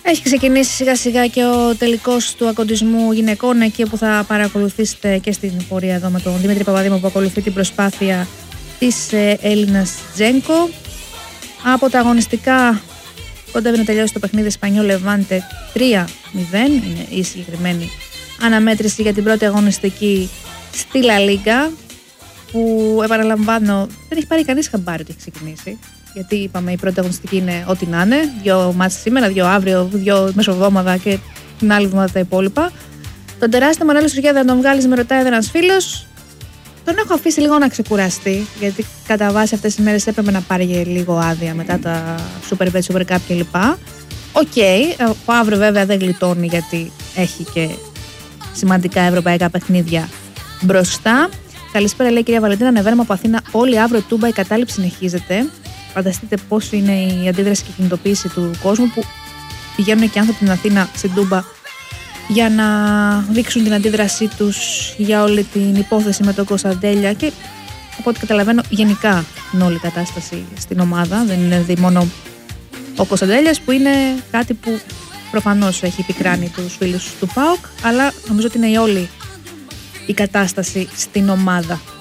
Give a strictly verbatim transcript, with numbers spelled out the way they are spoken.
Έχει ξεκινήσει σιγά σιγά και ο τελικός του αγωνισμού γυναικών, εκεί που θα παρακολουθήσετε και στην πορεία εδώ με τον Δημήτρη Παπαδήμο που ακολουθεί την προσπάθεια της Έλληνας Τζένκο. Από τα αγωνιστικά κοντεύει να τελειώσει το παιχνίδι Εσπανιόλ Λεβάντε τρία μηδέν, είναι η συγκεκριμένη αναμέτρηση για την πρώτη αγωνιστική στη Λα Λίγκα, που επαναλαμβάνω δεν έχει πάρει κανείς χαμπάρι ότι έχει ξεκινήσει. Γιατί είπαμε η πρώτη αγωνιστική είναι ό,τι να είναι. Δύο μάτς σήμερα, δύο αύριο, δύο μεσοβδόμαδα και την άλλη εβδομάδα τα υπόλοιπα. Τον τεράστιο Μανώλη Σουργιάδη να τον βγάλεις, με ρωτάει ένας φίλος. Τον έχω αφήσει λίγο να ξεκουραστεί, γιατί κατά βάση αυτές τις μέρες έπρεπε να πάρει λίγο άδεια μετά τα Super Bet, Super Cup κλπ. Οκ, okay, από αύριο βέβαια δεν γλιτώνει, γιατί έχει και σημαντικά ευρωπαϊκά παιχνίδια μπροστά. Καλησπέρα, λέει η κυρία Βαλεντίνα. Ανεβαίνουμε από Αθήνα όλοι αύριο Τούμπα. Η κατάληψη συνεχίζεται. Φανταστείτε πώς είναι η αντίδραση και η κινητοποίηση του κόσμου, που πηγαίνουν και άνθρωποι στην Αθήνα στην Τούμπα για να δείξουν την αντίδρασή τους για όλη την υπόθεση με τον Κωνσταντέλια, και από ό,τι καταλαβαίνω γενικά είναι όλη η κατάσταση στην ομάδα. Δεν είναι δει μόνο ο Κωνσταντέλιας, που είναι κάτι που προφανώς έχει πικράνει τους φίλους του ΠΑΟΚ, αλλά νομίζω ότι είναι η όλη η κατάσταση στην ομάδα.